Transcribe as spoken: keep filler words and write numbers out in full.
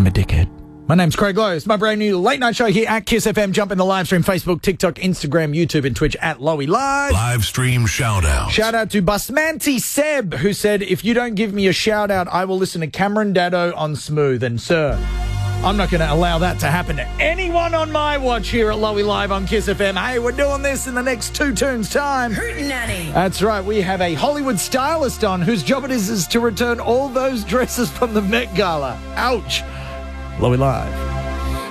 I'm a dickhead. My name's Craig Lowe. It's my brand new late night show here at Kiss F M. Jump in the live stream, Facebook, TikTok, Instagram, YouTube, and Twitch at Lowy Live. Live stream shout out. Shout out to Busmanti Seb, who said, if you don't give me a shout out, I will listen to Cameron Daddo on Smooth. And sir, I'm not going to allow that to happen to anyone on my watch here at Lowy Live on Kiss F M. Hey, we're doing this in the next two tunes time. Hootenanny. That's right. We have a Hollywood stylist on whose job it is, is to return all those dresses from the Met Gala. Ouch. Lowy Live.